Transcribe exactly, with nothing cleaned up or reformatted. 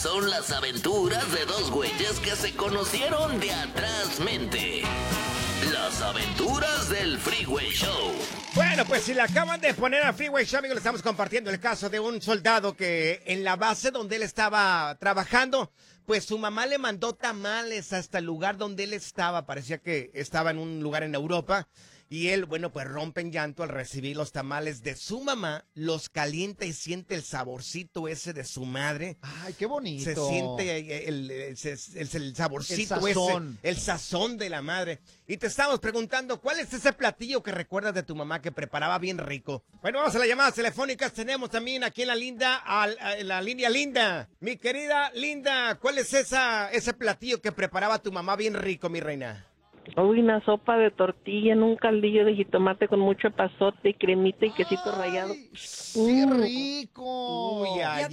son las aventuras de dos güeyes que se conocieron de atrás mente. Las aventuras del Freeway Show. Bueno, pues si le acaban de poner al Freeway Show, amigos, le estamos compartiendo el caso de un soldado que en la base donde él estaba trabajando, pues su mamá le mandó tamales hasta el lugar donde él estaba. Parecía que estaba en un lugar en Europa. Y él, bueno, pues rompe en llanto al recibir los tamales de su mamá, los calienta y siente el saborcito ese de su madre. Ay, qué bonito. Se siente el, el, el, el, el saborcito el sazón. ese, el sazón de la madre. Y te estamos preguntando, ¿cuál es ese platillo que recuerdas de tu mamá que preparaba bien rico? Bueno, vamos a las llamadas telefónicas. Tenemos también aquí en la linda, a, a, en la línea Linda. Mi querida Linda, ¿cuál es esa ese platillo que preparaba tu mamá bien rico, mi reina? Uy, una sopa de tortilla en un caldillo de jitomate con mucho epazote y cremita y quesito rayado. ¡Qué rico! Uy, ay,